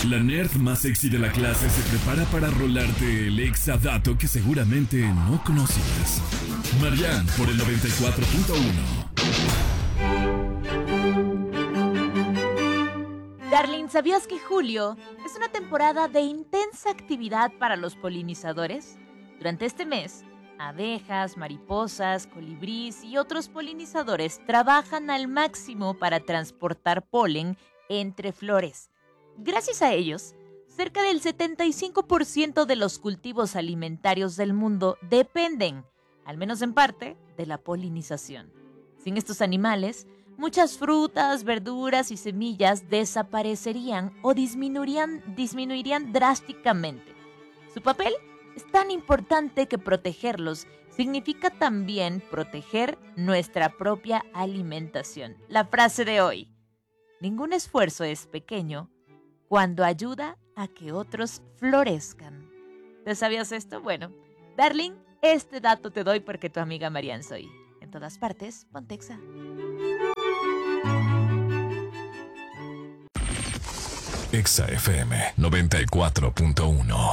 La nerd más sexy de la clase se prepara para rolarte el exadato que seguramente no conocías. Marianne por el 94.1. Darling, ¿sabías que julio es una temporada de intensa actividad para los polinizadores? Durante este mes, abejas, mariposas, colibríes y otros polinizadores trabajan al máximo para transportar polen entre flores. Gracias a ellos, cerca del 75% de los cultivos alimentarios del mundo dependen, al menos en parte, de la polinización. Sin estos animales, muchas frutas, verduras y semillas desaparecerían o disminuirían drásticamente. Su papel es tan importante que protegerlos significa también proteger nuestra propia alimentación. La frase de hoy: ningún esfuerzo es pequeño cuando ayuda a que otros florezcan. ¿Te sabías esto? Bueno, Darling, este dato te doy porque tu amiga Marianne soy. En todas partes, Pontexa. Exa FM 94.1.